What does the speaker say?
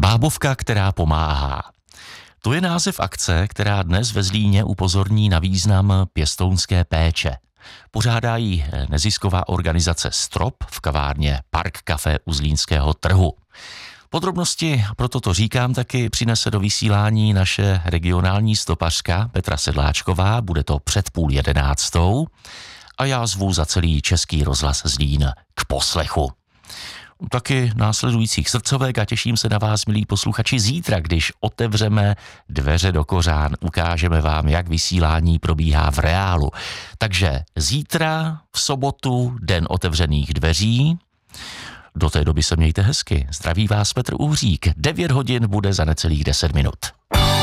Bábovka, která pomáhá. To je název akce, která dnes ve Zlíně upozorní na význam pěstounské péče. Pořádá ji nezisková organizace Strop v kavárně Park Café u Zlínského trhu. Podrobnosti, proto to říkám, taky přinese do vysílání naše regionální stopařka Petra Sedláčková, bude to před 10:30 a já zvu za celý Český rozhlas Zlín k poslechu. Taky následujících srdcovek a těším se na vás, milí posluchači, zítra, když otevřeme dveře do kořán, ukážeme vám, jak vysílání probíhá v reálu. Takže zítra v sobotu den otevřených dveří. Do té doby se mějte hezky. Zdraví vás Petr Uhřík. 9 hodin bude za necelých 10 minut.